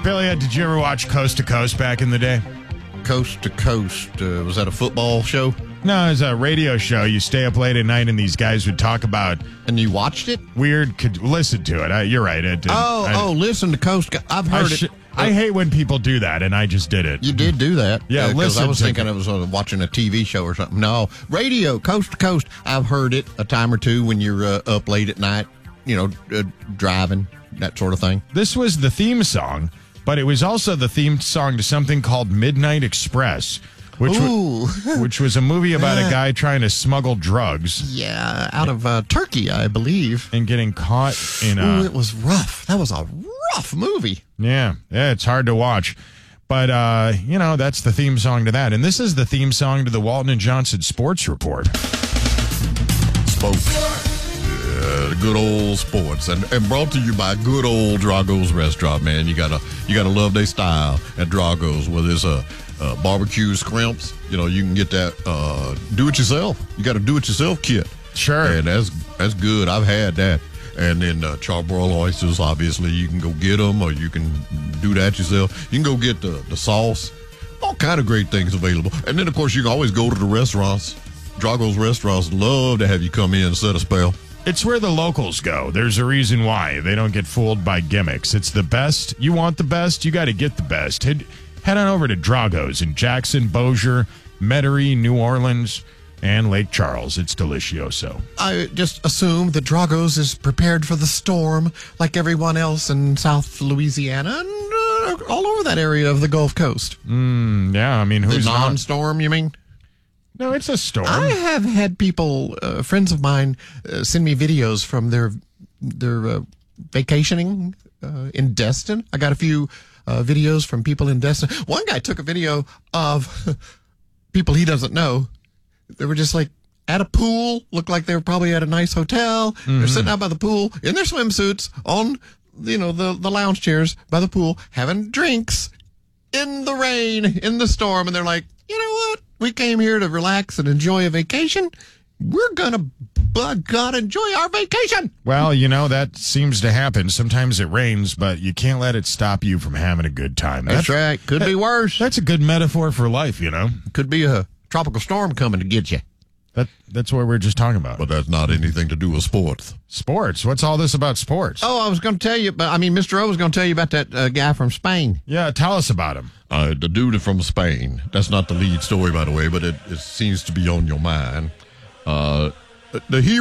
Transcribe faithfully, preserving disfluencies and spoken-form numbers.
Billy, did you ever watch Coast to Coast back in the day? Coast to Coast. Uh, was that a football show? No, it was a radio show. You stay up late at night, and these guys would talk about And you watched it? weird. Could listen to it. I, you're right. It, Oh, I, oh, listen to Coast. I've I, heard sh- it. I hate when people do that, and I just did it. You did do that. Yeah, because listen I was to- thinking I was uh, watching a T V show or something. No, radio, Coast to Coast. I've heard it a time or two when you're uh, up late at night, you know, uh, driving, that sort of thing. This was the theme song, but it was also the theme song to something called Midnight Express, which Ooh. wa- which was a movie about a guy trying to smuggle drugs Yeah, out of uh, Turkey, I believe. and getting caught in Ooh, a it was rough. That was a rough movie. yeah, yeah, it's hard to watch. But uh, you know, that's the theme song to that. And this is the theme song to the Walton and Johnson Sports Report. Sports. Yeah, good old sports, and, and brought to you by good old Drago's Restaurant. Man, you gotta you gotta love their style at Drago's. Whether it's a, a barbecue scrimps, you know you can get that uh, do it yourself. You got a do it yourself kit. Sure. And that's that's good. I've had that. And then uh, charbroiled oysters. Obviously, you can go get them, or you can do that yourself. You can go get the the sauce. All kind of great things available. And then, of course, you can always go to the restaurants. Drago's Restaurants love to have you come in and set a spell. It's where the locals go. There's a reason why. They don't get fooled by gimmicks. It's the best. You want the best, you got to get the best. Head, head on over to Drago's in Jackson, Bossier, Metairie, New Orleans, and Lake Charles. It's delicioso. I just assume that Drago's is prepared for the storm like everyone else in South Louisiana and uh, all over that area of the Gulf Coast. Mm, yeah, I mean, The who's not? non-storm, you mean? No, it's a storm. I have had people, uh, friends of mine, uh, send me videos from their their uh, vacationing uh, in Destin. I got a few uh, videos from people in Destin. One guy took a video of people he doesn't know. They were just like at a pool, looked like they were probably at a nice hotel. Mm-hmm. They're sitting out by the pool in their swimsuits on, you know, the, the lounge chairs by the pool, having drinks in the rain, in the storm. And they're like, you know what? We came here to relax and enjoy a vacation. We're going to, by God, enjoy our vacation. Well, you know, that seems to happen. Sometimes it rains, but you can't let it stop you from having a good time. That's, right. Could be worse. That's a good metaphor for life, you know? Could be a tropical storm coming to get you. That That's what we we're just talking about. But that's not anything to do with sports. Sports. What's all this about sports? Oh, I was going to tell you, but I mean, Mister O was going to tell you about that uh, guy from Spain. Yeah, tell us about him. Uh, the dude from Spain. That's not the lead story, by the way, but it, it seems to be on your mind. Uh, the hero.